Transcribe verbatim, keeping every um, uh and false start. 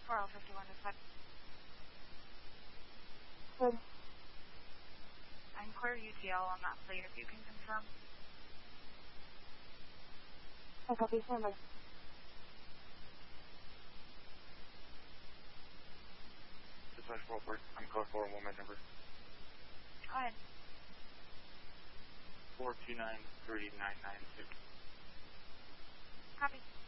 four L fifty-one dispatch. Good. I'm clear U T L on that plate if you can confirm. I copy, stand by. Dispatch four four, I'm code four one, my number. Go ahead. four two nine three nine nine six. Copy.